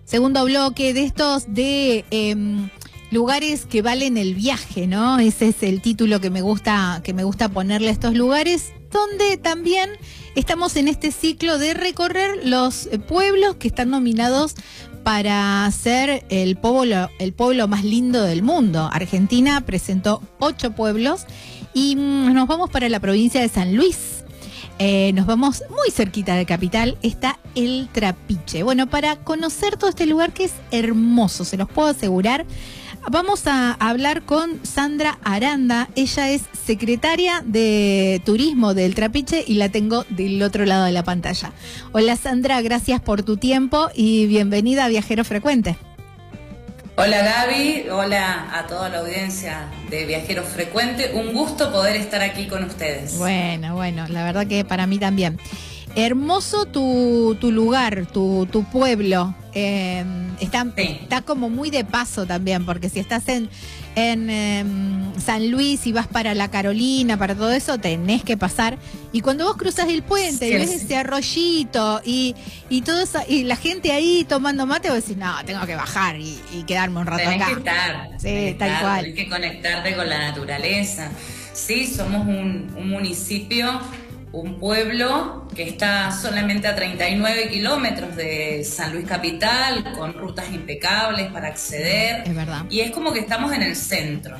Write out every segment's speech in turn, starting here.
Segundo bloque de estos de lugares que valen el viaje, ¿no? Ese es el título que me gusta ponerle a estos lugares, donde también estamos en este ciclo de recorrer los pueblos que están nominados para ser el pueblo más lindo del mundo. Argentina presentó 8 pueblos y nos vamos para la provincia de San Luis. Nos vamos muy cerquita de Capital, está el Trapiche. Bueno, para conocer todo este lugar que es hermoso, se los puedo asegurar, vamos a hablar con Sandra Aranda. Ella es secretaria de Turismo del Trapiche y la tengo del otro lado de la pantalla. Hola Sandra, gracias por tu tiempo y bienvenida a Viajero Frecuente. Hola Gaby, hola a toda la audiencia de Viajero Frecuente, un gusto poder estar aquí con ustedes. Bueno, la verdad que para mí también. Hermoso tu lugar, tu pueblo, está como muy de paso también, porque si estás en San Luis y vas para La Carolina, para todo eso, tenés que pasar. Y cuando vos cruzas el puente y ves ese arroyito y todo eso, y la gente ahí tomando mate, vos decís, no, tengo que bajar y quedarme un rato acá. Que estar, sí, tal cual. Tenés que conectarte con la naturaleza. Sí, somos un municipio, un pueblo que está solamente a 39 kilómetros de San Luis capital, con rutas impecables para acceder. Es verdad. Y es como que estamos en el centro.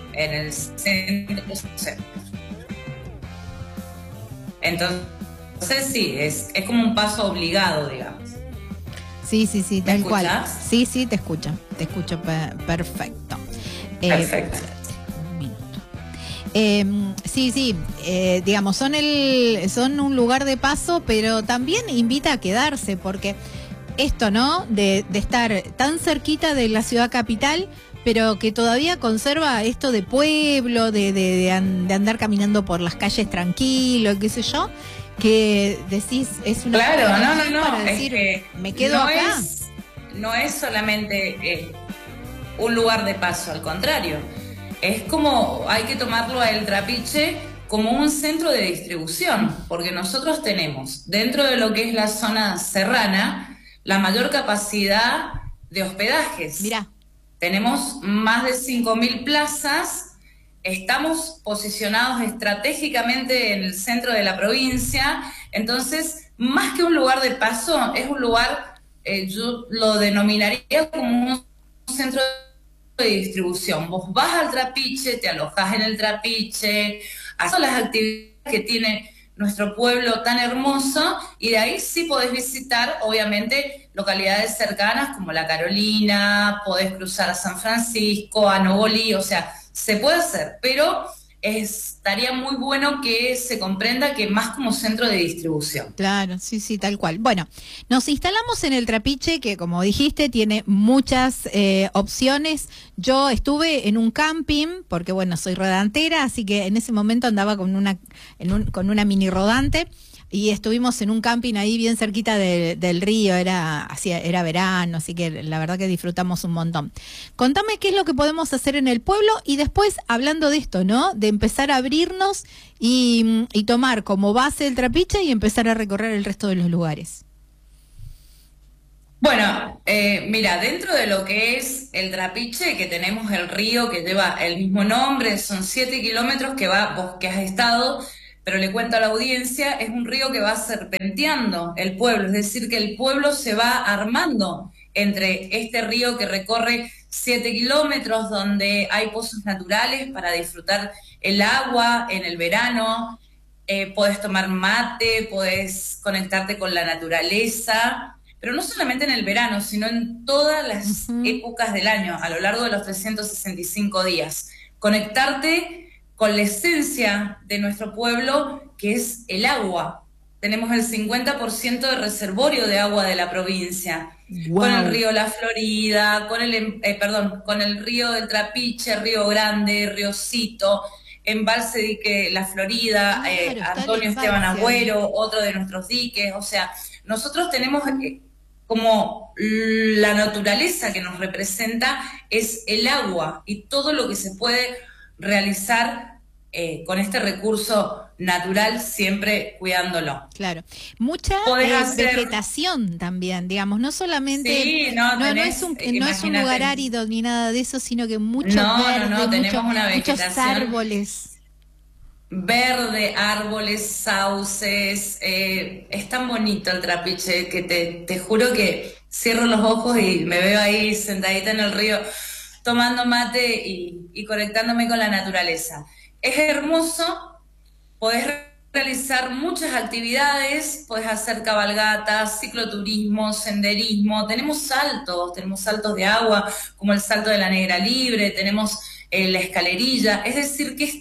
Entonces sí, es como un paso obligado, digamos. Sí, tal cual. Sí, te escucho perfecto. Perfecto. Digamos, son un lugar de paso, pero también invita a quedarse, porque esto, ¿no? De estar tan cerquita de la ciudad capital, pero que todavía conserva esto de pueblo, de andar caminando por las calles tranquilo, qué sé yo, que decís, es una no, para decir, me quedo acá. No es solamente un lugar de paso, al contrario. Es como, hay que tomarlo a El Trapiche como un centro de distribución, porque nosotros tenemos, dentro de lo que es la zona serrana, la mayor capacidad de hospedajes. Mirá. Tenemos más de 5.000 plazas, estamos posicionados estratégicamente en el centro de la provincia, entonces, más que un lugar de paso, es un lugar, yo lo denominaría como un centro de distribución. Vos vas al Trapiche, te alojás en el Trapiche, haces las actividades que tiene nuestro pueblo tan hermoso y de ahí sí podés visitar, obviamente, localidades cercanas como La Carolina, podés cruzar a San Francisco, a Nobolí, o sea, se puede hacer, pero estaría muy bueno que se comprenda que más como centro de distribución. Claro, sí, tal cual. Bueno, nos instalamos en el Trapiche, que como dijiste, tiene muchas opciones. Yo estuve en un camping, porque bueno, soy rodantera, así que en ese momento andaba con una mini rodante, y estuvimos en un camping ahí bien cerquita del río, era verano, así que la verdad que disfrutamos un montón. Contame qué es lo que podemos hacer en el pueblo y después, hablando de esto, ¿no? De empezar a abrirnos y tomar como base el Trapiche y empezar a recorrer el resto de los lugares. Bueno, mira, dentro de lo que es el Trapiche, que tenemos el río que lleva el mismo nombre, son 7 kilómetros vos que has estado, pero le cuento a la audiencia, es un río que va serpenteando el pueblo, es decir, que el pueblo se va armando entre este río que recorre 7 kilómetros, donde hay pozos naturales para disfrutar el agua en el verano, podés tomar mate, podés conectarte con la naturaleza, pero no solamente en el verano, sino en todas las épocas del año, a lo largo de los 365 días. Conectarte con la esencia de nuestro pueblo, que es el agua. Tenemos el 50% de reservorio de agua de la provincia. Wow. Con el río La Florida, con el río del Trapiche, Río Grande, Riocito, embalse dique La Florida, Antonio Esteban Agüero, otro de nuestros diques. O sea, nosotros tenemos como la naturaleza que nos representa es el agua y todo lo que se puede realizar con este recurso natural, siempre cuidándolo. Claro. Mucha vegetación también, digamos, no solamente, sí, no es un lugar árido ni nada de eso, sino que mucho verde, tenemos una muchos árboles. Verde, árboles, sauces, es tan bonito el Trapiche que te juro que cierro los ojos y me veo ahí sentadita en el río tomando mate y conectándome con la naturaleza. Es hermoso, podés realizar muchas actividades, podés hacer cabalgatas, cicloturismo, senderismo, tenemos saltos de agua, como el salto de la Negra Libre, tenemos la escalerilla, es decir que es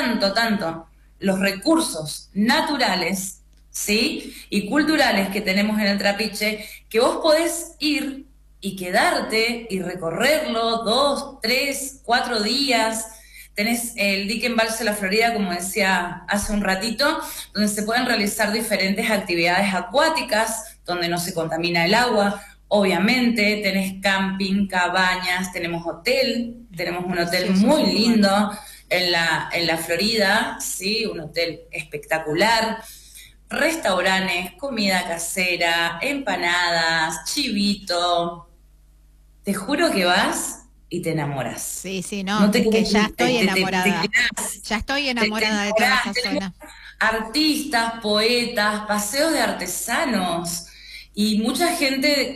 tanto los recursos naturales, ¿sí? Y culturales que tenemos en el Trapiche, que vos podés ir y quedarte y recorrerlo 2, 3, 4 días. Tenés el dique Embalse La Florida, como decía hace un ratito, donde se pueden realizar diferentes actividades acuáticas, donde no se contamina el agua. Obviamente, tenés camping, cabañas, tenemos un hotel muy lindo en la Florida, ¿sí? Un hotel espectacular. Restaurantes, comida casera, empanadas, chivito. Te juro que vas y te enamoras. Sí, no, es que ya estoy enamorada. Ya estoy enamorada de toda esa zona. Artistas, poetas, paseos de artesanos y mucha gente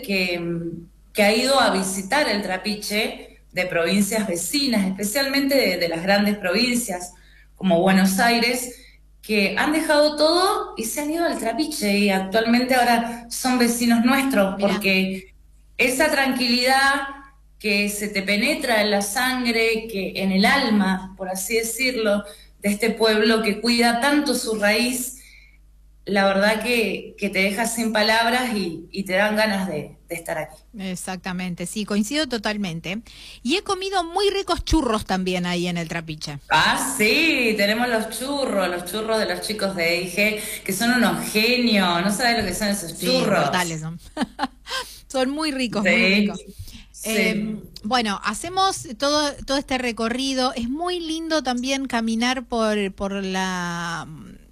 que ha ido a visitar el Trapiche de provincias vecinas, especialmente de las grandes provincias como Buenos Aires, que han dejado todo y se han ido al Trapiche y actualmente ahora son vecinos nuestros. Mirá. Porque esa tranquilidad que se te penetra en la sangre, que en el alma, por así decirlo, de este pueblo que cuida tanto su raíz, la verdad que te deja sin palabras y te dan ganas de estar aquí. Exactamente, sí, coincido totalmente. Y he comido muy ricos churros también ahí en el Trapiche. Ah, sí, tenemos los churros de los chicos de EIG, que son unos genios, no sabes lo que son esos churros. Sí, totales son. Son muy ricos, sí, muy ricos. Sí. Bueno, hacemos todo este recorrido. Es muy lindo también caminar por la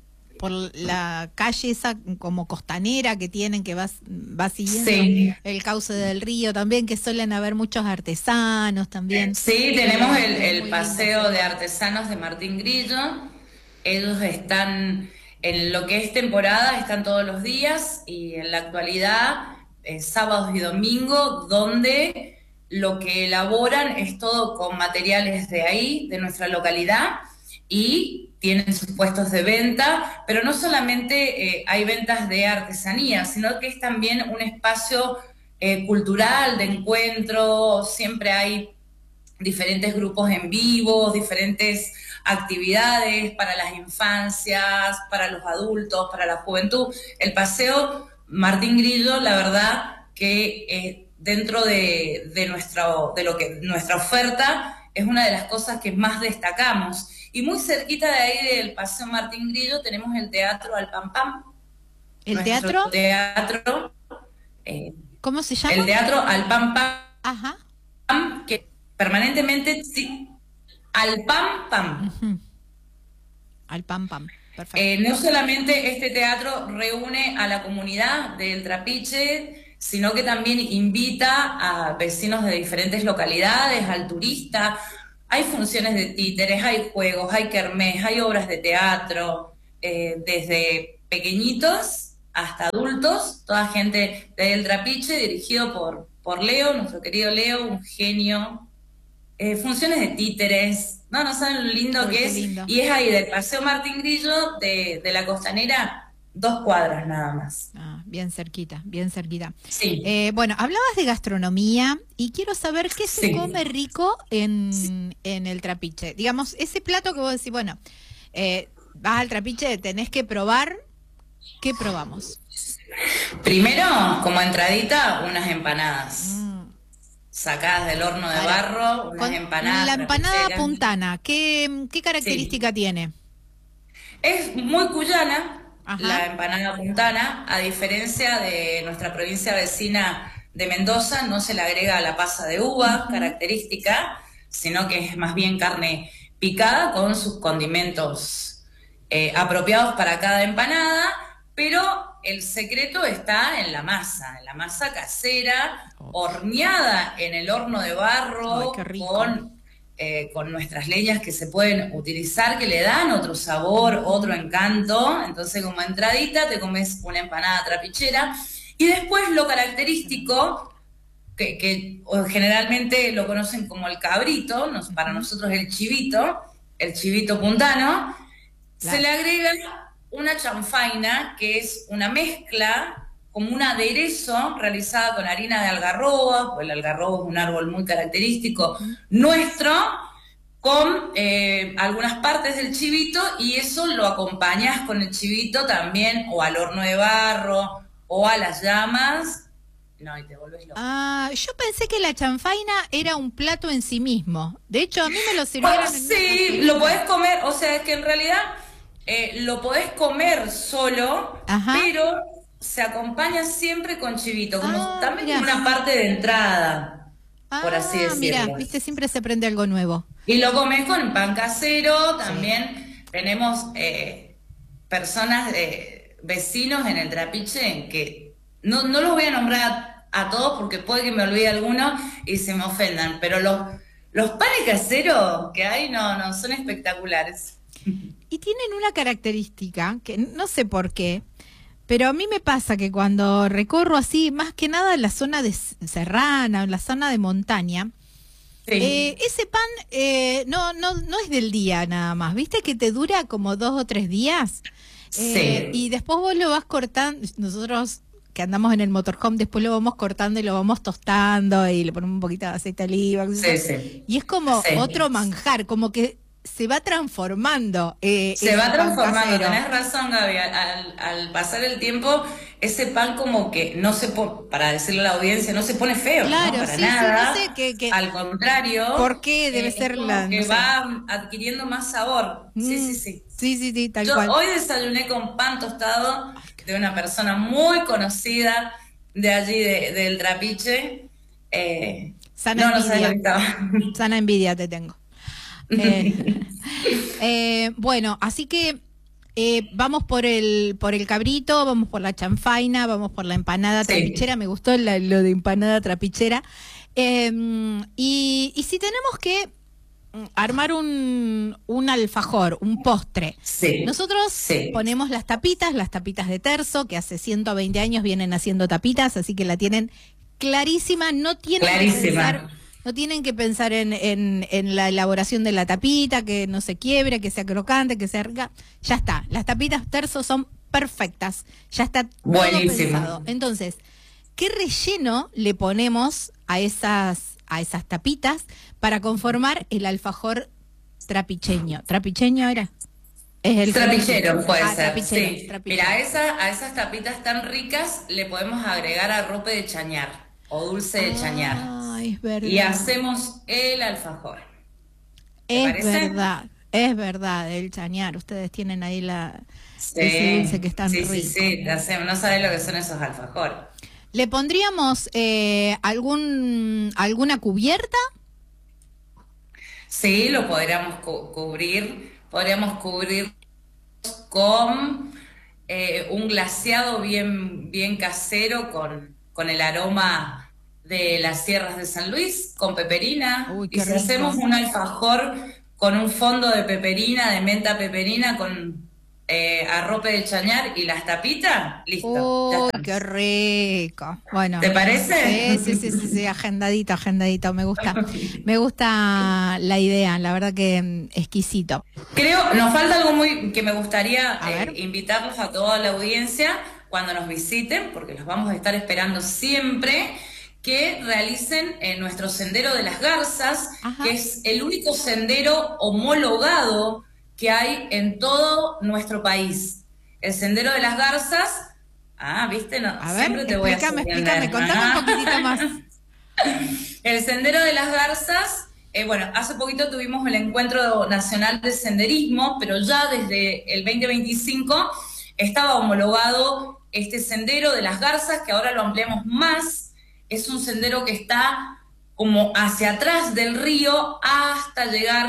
calle esa como costanera que tienen, que va siguiendo el cauce del río también, que suelen haber muchos artesanos también. Sí, tenemos el paseo de artesanos de Martín Grillo. Ellos están en lo que es temporada, están todos los días, y en la actualidad sábados y domingos, donde lo que elaboran es todo con materiales de ahí, de nuestra localidad, y tienen sus puestos de venta, pero no solamente hay ventas de artesanía, sino que es también un espacio cultural, de encuentro. Siempre hay diferentes grupos en vivo, diferentes actividades para las infancias, para los adultos, para la juventud. El paseo Martín Grillo, la verdad que dentro de nuestra oferta es una de las cosas que más destacamos. Y muy cerquita de ahí del Paseo Martín Grillo tenemos el Teatro Al Pam Pam. ¿El teatro? Teatro. ¿Cómo se llama? El Teatro Al Pam Pam. Ajá. Que permanentemente, sí, Al Pam Pam. Uh-huh. Al Pam Pam. Perfecto. No solamente este teatro reúne a la comunidad del Trapiche, sino que también invita a vecinos de diferentes localidades, al turista. Hay funciones de títeres, hay juegos, hay kermés, hay obras de teatro, desde pequeñitos hasta adultos, toda gente del Trapiche, dirigido por Leo, nuestro querido Leo, un genio. Funciones de títeres, no saben lo lindo que es. Lindo. Y es ahí del Paseo Martín Grillo, de la Costanera, 2 cuadras nada más. Bien cerquita, bien cerquita. Sí. Bueno, hablabas de gastronomía y quiero saber qué se come rico en el Trapiche. Digamos, ese plato que vos decís, bueno, vas al Trapiche, tenés que probar. ¿Qué probamos? Primero, como entradita, unas empanadas. Sacadas del horno de barro, unas empanadas. La empanada puntana, ¿qué característica tiene? Es muy cuyana. Ajá. La empanada puntana, a diferencia de nuestra provincia vecina de Mendoza, no se le agrega la pasa de uva, característica, sino que es más bien carne picada con sus condimentos apropiados para cada empanada, pero el secreto está en la masa casera, horneada en el horno de barro, con nuestras leñas que se pueden utilizar, que le dan otro sabor, otro encanto. Entonces, como entradita, te comes una empanada trapichera. Y después lo característico, que generalmente lo conocen como el cabrito, para nosotros el chivito puntano, se le agrega una chanfaina, que es una mezcla, como un aderezo realizada con harina de algarroba, pues el algarrobo es un árbol muy característico nuestro, con algunas partes del chivito, y eso lo acompañas con el chivito también, o al horno de barro, o a las llamas. No, y te volvés loco. Yo pensé que la chanfaina era un plato en sí mismo. De hecho, a mí me lo sirvieron. Bueno, sí, lo podés comer, o sea, es que en realidad lo podés comer solo, pero se acompaña siempre con chivito, como también tiene una parte de entrada, por así decirlo. Mira, viste, siempre se aprende algo nuevo. Y lo comes con pan casero, también tenemos personas, vecinos en el Trapiche, que no los voy a nombrar a todos porque puede que me olvide alguno y se me ofendan, pero los panes caseros que hay no son espectaculares. Y tienen una característica que no sé por qué, pero a mí me pasa que cuando recorro así, más que nada en la zona de serrana, en la zona de montaña, ese pan no es del día nada más, ¿viste? Que te dura como 2 o 3 días. Y después vos lo vas cortando. Nosotros que andamos en el motorhome, después lo vamos cortando y lo vamos tostando y le ponemos un poquito de aceite de oliva. Y es como otro manjar, como que se va transformando. Se va transformando, tenés razón, Gaby. Al pasar el tiempo, ese pan como que no se pone, para decirle a la audiencia, no se pone feo, claro, ¿no? Para nada. Sí, no sé al contrario. ¿Por qué debe ser la...? Que va adquiriendo más sabor. Sí, tal cual. Hoy desayuné con pan tostado de una persona muy conocida de allí, del Trapiche. Sana no sabes lo que estaba. Sana envidia te tengo. Bueno, así que vamos por el cabrito, vamos por la chanfaina, vamos por la empanada trapichera. Me gustó lo de empanada trapichera. Y si tenemos que armar un alfajor, un postre, nosotros ponemos las tapitas de terzo, que hace 120 años vienen haciendo tapitas, así que la tienen clarísima. No tienen que pensar en la elaboración de la tapita, que no se quiebre, que sea crocante, que sea rica. Ya está, las tapitas terzo son perfectas, ya está todo pensado. Entonces, ¿qué relleno le ponemos a esas tapitas para conformar el alfajor trapicheño? ¿Trapicheño era? Es el trapichero, puede ser. Trapichero. Mira, a esas tapitas tan ricas le podemos agregar arrope de chañar o dulce de chañar. Es verdad. Y hacemos el alfajor. Es verdad, el chañar. Ustedes tienen ahí ese dulce que es tan rico. Sí, no sabés lo que son esos alfajores. ¿Le pondríamos alguna cubierta? Sí, lo podríamos cubrir. Podríamos cubrir con un glaseado bien casero con el aroma de las sierras de San Luis, con peperina. Y si hacemos un alfajor con un fondo de peperina, de menta peperina, con arrope de chañar y las tapitas, listo. ¡Qué rico! Bueno, ¿te parece? Sí, agendadito, me gusta la idea, la verdad que exquisito. Nos falta algo que me gustaría invitarlos a toda la audiencia cuando nos visiten, porque los vamos a estar esperando siempre, que realicen nuestro Sendero de las Garzas, que es el único sendero homologado que hay en todo nuestro país. El Sendero de las Garzas, ¿viste? No, a ver, explícame, contame un poquitito más. El Sendero de las Garzas, hace poquito tuvimos el Encuentro Nacional de Senderismo, pero ya desde el 2025 estaba homologado este Sendero de las Garzas, que ahora lo ampliamos más. Es un sendero que está como hacia atrás del río hasta llegar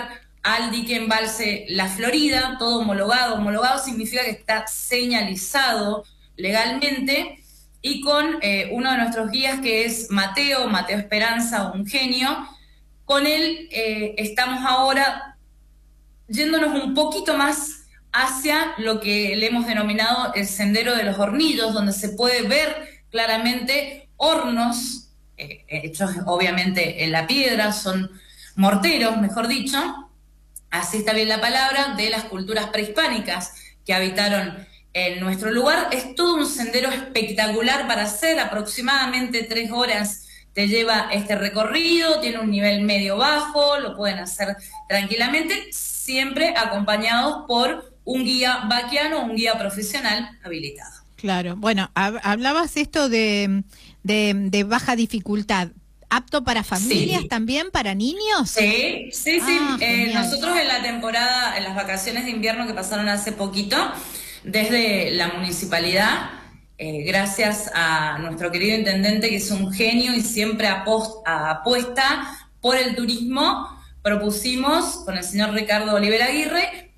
al dique embalse La Florida, todo homologado. Homologado significa que está señalizado legalmente, y con uno de nuestros guías, que es Mateo Esperanza, un genio. Con él estamos ahora yéndonos un poquito más hacia lo que le hemos denominado el Sendero de los Hornillos, donde se puede ver claramente hornos, hechos obviamente en la piedra, son morteros, mejor dicho, así está bien la palabra, de las culturas prehispánicas que habitaron en nuestro lugar. Es todo un sendero espectacular para hacer, aproximadamente 3 horas te lleva este recorrido, tiene un nivel medio-bajo, lo pueden hacer tranquilamente, siempre acompañados por un guía vaquiano, un guía profesional habilitado. Claro, bueno, hablabas esto de baja dificultad. ¿Apto para familias también, para niños? Sí. Nosotros en la temporada, en las vacaciones de invierno que pasaron hace poquito, desde la municipalidad, gracias a nuestro querido intendente, que es un genio y siempre apuesta por el turismo, propusimos, con el señor Ricardo Oliver Aguirre,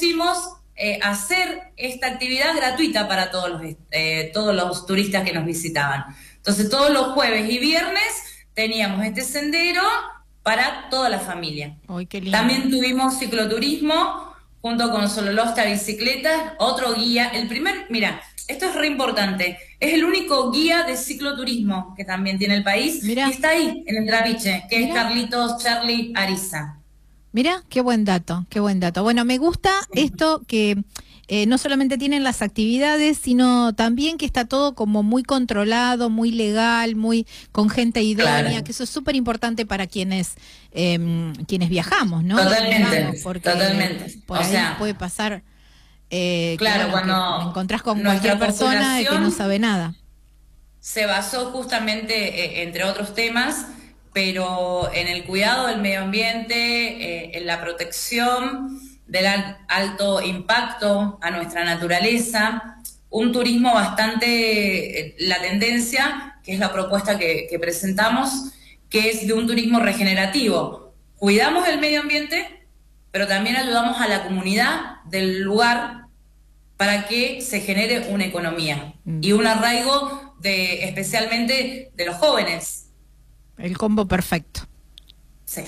hacer esta actividad gratuita para todos los turistas que nos visitaban. Entonces, todos los jueves y viernes teníamos este sendero para toda la familia. ¡Ay, qué lindo! También tuvimos cicloturismo junto con Sololosta Bicicletas, otro guía. Mira, esto es re importante, es el único guía de cicloturismo que también tiene el país. Mirá. Y está ahí, en el Trapiche, que es Carlitos Charlie Ariza. Mira, qué buen dato, qué buen dato. Bueno, me gusta esto que no solamente tienen las actividades, sino también que está todo como muy controlado, muy legal, muy con gente idónea, claro, que eso es súper importante para quienes viajamos, ¿no? Totalmente, porque totalmente. Por ahí puede pasar, claro, cuando te encontrás con cualquier persona que no sabe nada. Se basó justamente, entre otros temas, pero en el cuidado del medio ambiente, en la protección del alto impacto a nuestra naturaleza, un turismo bastante, la tendencia, que es la propuesta que presentamos, que es de un turismo regenerativo. Cuidamos el medio ambiente, pero también ayudamos a la comunidad del lugar para que se genere una economía y un arraigo especialmente de los jóvenes. El combo perfecto. Sí.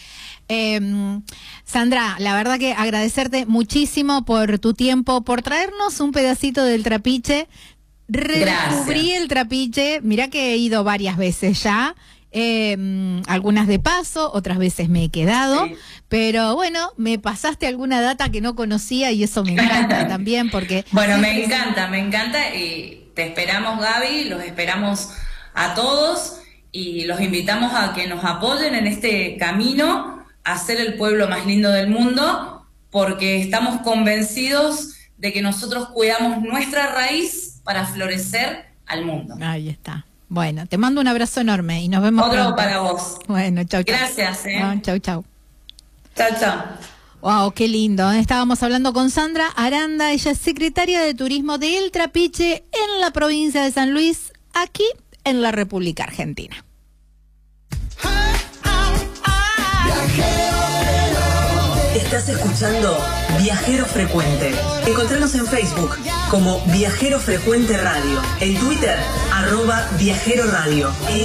Sandra, la verdad que agradecerte muchísimo por tu tiempo, por traernos un pedacito del Trapiche. Redescubrí el Trapiche, mirá que he ido varias veces ya, algunas de paso, otras veces me he quedado, pero bueno, me pasaste alguna data que no conocía y eso me encanta también porque... Bueno, me encanta y te esperamos, Gaby, los esperamos a todos y los invitamos a que nos apoyen en este camino a ser el pueblo más lindo del mundo, porque estamos convencidos de que nosotros cuidamos nuestra raíz para florecer al mundo. Ahí está. Bueno, te mando un abrazo enorme y nos vemos pronto. Otro para vos. Bueno, chau. Gracias. Chau. Chau. Wow, qué lindo. Estábamos hablando con Sandra Aranda, ella es secretaria de Turismo de El Trapiche en la provincia de San Luis, aquí en la República Argentina. Estás escuchando Viajero Frecuente. Encontranos en Facebook como Viajero Frecuente Radio, en Twitter @Viajero Radio.